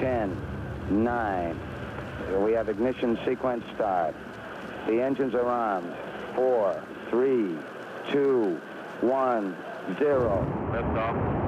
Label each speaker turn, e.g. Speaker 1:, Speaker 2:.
Speaker 1: 10, 9. We have ignition sequence start. The engines are armed. 4, 3, 2, 1, 0.
Speaker 2: Liftoff.